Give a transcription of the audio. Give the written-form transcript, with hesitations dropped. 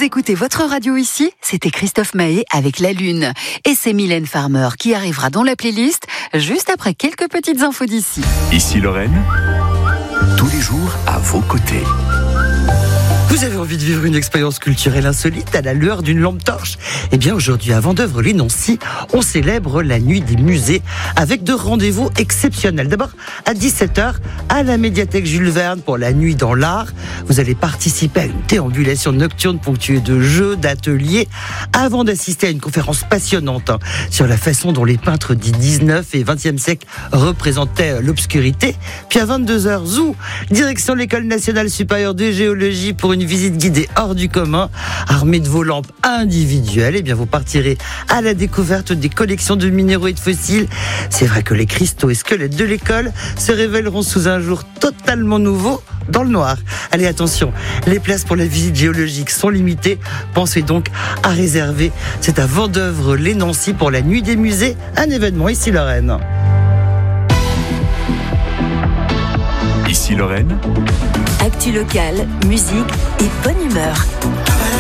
Vous écoutez votre radio ici, c'était Christophe Mahé avec La Lune. Et c'est Mylène Farmer qui arrivera dans la playlist juste après quelques petites infos d'ici. Ici Lorraine, tous les jours à vos côtés. Vous avez envie de vivre une expérience culturelle insolite à la lueur d'une lampe torche ? Eh bien aujourd'hui à Vendeuvre-les-Nancy, on célèbre la nuit des musées avec deux rendez-vous exceptionnels. D'abord à 17h à la médiathèque Jules Verne pour la nuit dans l'art. Vous allez participer à une déambulation nocturne ponctuée de jeux, d'ateliers, avant d'assister à une conférence passionnante sur la façon dont les peintres du 19 et 20e siècle représentaient l'obscurité. Puis à 22h, zou, direction l'École nationale supérieure de géologie pour une visite guidée hors du commun, armée de vos lampes individuelles. Eh bien, vous partirez à la découverte des collections de minéraux et de fossiles. C'est vrai que les cristaux et squelettes de l'école se révéleront sous un jour totalement nouveau dans le noir. Allez, attention, les places pour la visite géologique sont limitées. Pensez donc à réserver. C'est à Vendeuvre-les-Nancy pour la nuit des musées, un événement ici Lorraine. Ici Lorraine, Actu locale, musique et bonne humeur.